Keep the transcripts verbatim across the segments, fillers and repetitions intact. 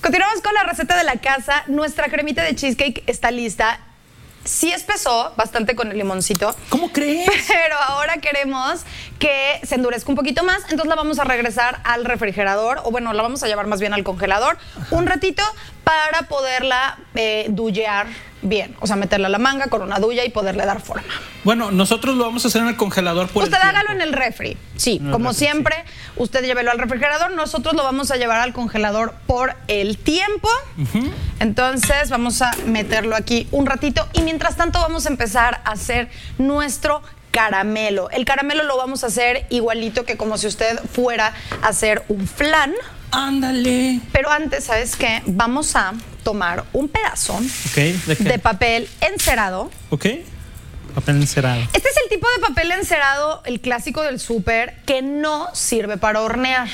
Continuamos con la receta de la casa. Nuestra cremita de cheesecake está lista. Sí espesó bastante con el limoncito. ¿Cómo crees? Pero ahora queremos que se endurezca un poquito más, entonces la vamos a regresar al refrigerador, o bueno, la vamos a llevar más bien al congelador, Ajá. un ratito para poderla eh, dullear bien, o sea, meterla a la manga con una duya y poderle dar forma. Bueno, nosotros lo vamos a hacer en el congelador por Usted el hágalo tiempo. en el refri, sí, en el como refri, siempre, sí. Usted llévelo al refrigerador, nosotros lo vamos a llevar al congelador por el tiempo. Uh-huh. Entonces vamos a meterlo aquí un ratito y mientras tanto vamos a empezar a hacer nuestro caramelo. El caramelo lo vamos a hacer igualito que como si usted fuera a hacer un flan. Ándale. Pero antes, ¿sabes qué? Vamos a tomar un pedazo okay, ¿de, qué? de papel encerado. Ok. Papel encerado. Este es el tipo de papel encerado, el clásico del súper, que no sirve para hornear.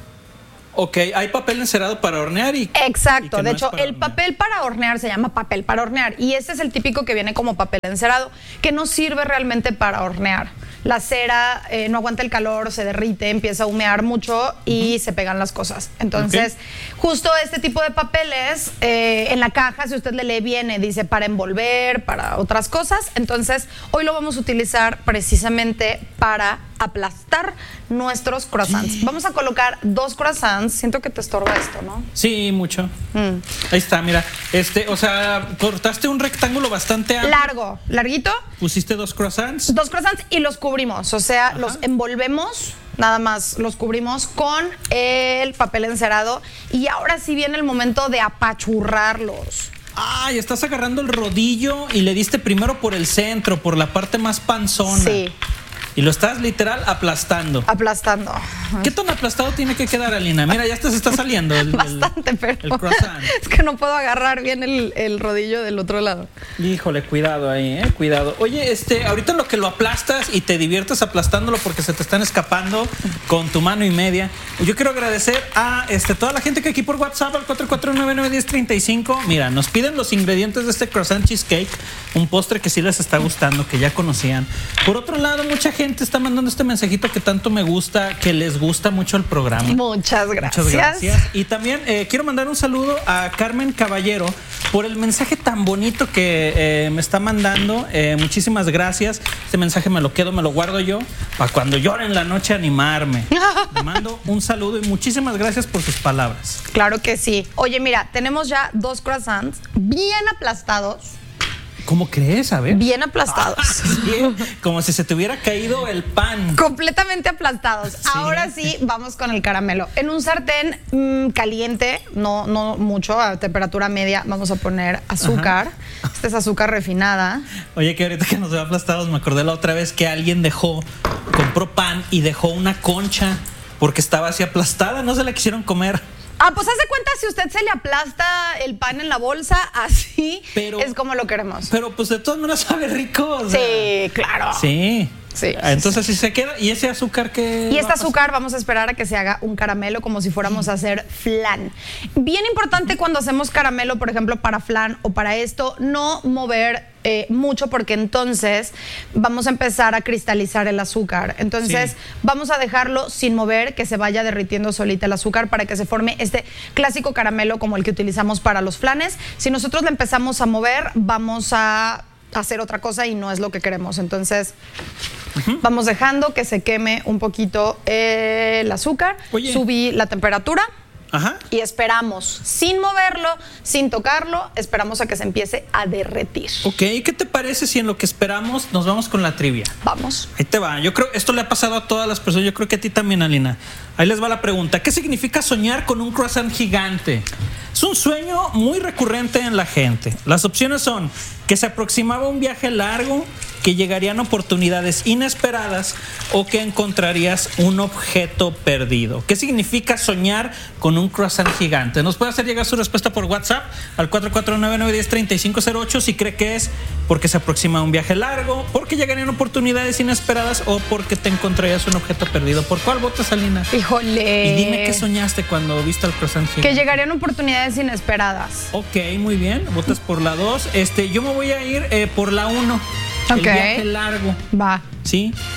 Ok, hay papel encerado para hornear y... Exacto, y de no hecho, el hornear. papel para hornear se llama papel para hornear y este es el típico que viene como papel encerado, que no sirve realmente para hornear. La cera eh, no aguanta el calor, se derrite, empieza a humear mucho y uh-huh. se pegan las cosas. Entonces, okay. justo este tipo de papeles, eh, en la caja, si usted le lee bien, dice para envolver, para otras cosas. Entonces, hoy lo vamos a utilizar precisamente para aplastar nuestros croissants. Sí. Vamos a colocar dos croissants. Siento que te estorba esto, ¿no? Sí, mucho. Mm. Ahí está, mira. Este, o sea, cortaste un rectángulo bastante amplio. Largo, larguito. Pusiste dos croissants. Dos croissants y los cubrimos. O sea, Ajá. los envolvemos, nada más los cubrimos con el papel encerado. Y ahora sí viene el momento de apachurrarlos. Ay, estás agarrando el rodillo y le diste primero por el centro, por la parte más panzona. Sí. Y lo estás literal aplastando. Aplastando. ¿Qué tan aplastado tiene que quedar, Alina? Mira, ya te se está saliendo el, Bastante, el, pero el croissant. Es que no puedo agarrar bien el, el rodillo del otro lado. Híjole, cuidado ahí, eh, cuidado. Oye, este, ahorita en lo que lo aplastas y te diviertes aplastándolo porque se te están escapando con tu mano y media, yo quiero agradecer a este, toda la gente que aquí por WhatsApp al cuatro cuatro nueve nueve uno cero tres cinco, mira, nos piden los ingredientes de este croissant cheesecake, un postre que sí les está gustando, que ya conocían. Por otro lado, mucha gente está mandando este mensajito que tanto me gusta, que les gusta mucho el programa. Muchas gracias. Muchas gracias. Y también eh, quiero mandar un saludo a Carmen Caballero por el mensaje tan bonito que eh, me está mandando. Eh, muchísimas gracias. Este mensaje me lo quedo, me lo guardo yo para cuando llore en la noche animarme. Le mando un saludo y muchísimas gracias por sus palabras. Claro que sí. Oye, mira, tenemos ya dos croissants bien aplastados. ¿Cómo crees? A ver. Bien aplastados. Ah, sí, como si se te hubiera caído el pan. Completamente aplastados. Sí. Ahora sí, vamos con el caramelo. En un sartén mmm, caliente, no, no mucho, a temperatura media, vamos a poner azúcar. Ajá. Esta es azúcar refinada. Oye, que ahorita que nos veo aplastados, me acordé la otra vez que alguien dejó, compró pan y dejó una concha porque estaba así aplastada, no se la quisieron comer. Ah, pues hace cuenta si usted se le aplasta el pan en la bolsa, así pero, es como lo queremos. Pero pues de todas maneras sabe rico. O sea. Sí, claro. Sí. Sí, entonces sí. si se queda, ¿y ese azúcar qué? Y este azúcar vamos a esperar a que se haga un caramelo como si fuéramos a hacer flan. Bien importante cuando hacemos caramelo, por ejemplo, para flan o para esto, no mover eh, mucho porque entonces vamos a empezar a cristalizar el azúcar. Entonces sí. vamos a dejarlo sin mover, que se vaya derritiendo solita el azúcar para que se forme este clásico caramelo como el que utilizamos para los flanes. Si nosotros le empezamos a mover, vamos a hacer otra cosa y no es lo que queremos. Entonces uh-huh. vamos dejando que se queme un poquito el azúcar. Oye. Subí la temperatura. Ajá. Y esperamos, sin moverlo, sin tocarlo, esperamos a que se empiece a derretir. Ok, ¿qué te parece si en lo que esperamos nos vamos con la trivia? Vamos. Ahí te va. Yo creo, esto le ha pasado a todas las personas, yo creo que a ti también, Alina. Ahí les va la pregunta. ¿Qué significa soñar con un croissant gigante? Es un sueño muy recurrente en la gente. Las opciones son que se aproximaba un viaje largo, que llegarían oportunidades inesperadas o que encontrarías un objeto perdido. ¿Qué significa soñar con un croissant gigante? Nos puede hacer llegar su respuesta por WhatsApp al cuatro cuatro nueve nueve uno cero tres cinco cero ocho si cree que es porque se aproxima un viaje largo, porque llegarían oportunidades inesperadas o porque te encontrarías un objeto perdido. ¿Por cuál votas, Alina? Híjole. Y dime qué soñaste cuando viste al croissant gigante. Que llegarían oportunidades inesperadas. Ok, muy bien. Votas por la dos. Este, yo me voy a ir eh, por la uno. El okay. viaje largo. Va. ¿Sí?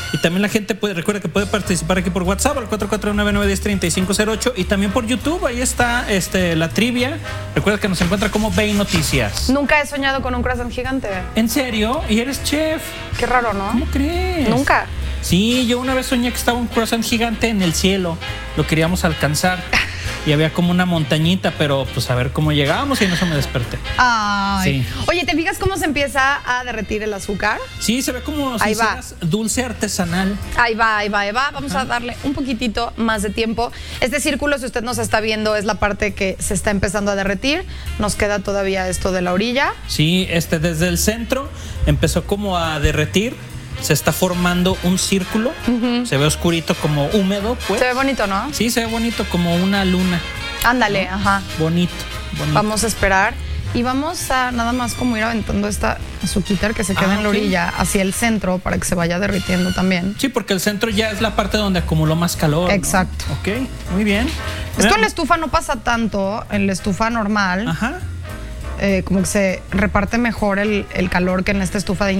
Y también la gente puede, recuerda que puede participar aquí por WhatsApp al cuatro cuatro nueve, nueve uno cero, tres cinco cero ocho y también por YouTube, ahí está este, la trivia. Recuerda que nos encuentra como Ve Noticias. Nunca he soñado con un croissant gigante. ¿En serio? ¿Y eres chef? Qué raro, ¿no? ¿Cómo crees? Nunca. Sí, yo una vez soñé que estaba un croissant gigante en el cielo. Lo queríamos alcanzar. Y había como una montañita, pero pues a ver cómo llegábamos y en eso me desperté. Ay. Sí. Oye, ¿te fijas cómo se empieza a derretir el azúcar? Sí, se ve como si Ahí va. hicieras dulce artesanal. Ahí va, ahí va, ahí va. Vamos a darle un poquitito más de tiempo. Este círculo, si usted nos está viendo, es la parte que se está empezando a derretir. Nos queda todavía esto de la orilla. Sí, este desde el centro empezó como a derretir. Se está formando un círculo. Uh-huh. Se ve oscurito, como húmedo, pues. Se ve bonito, ¿no? Sí, se ve bonito, como una luna. Ándale, ¿no? Ajá. Bonito, bonito. Vamos a esperar. Y vamos a nada más como ir aventando esta azuquitar que se queda ah, en la okay. orilla hacia el centro para que se vaya derritiendo también. Sí, porque el centro ya es la parte donde acumuló más calor. Exacto. ¿No? Ok, muy bien. Esto en la estufa no pasa tanto, en la estufa normal. Ajá. Eh, como que se reparte mejor el, el calor que en esta estufa de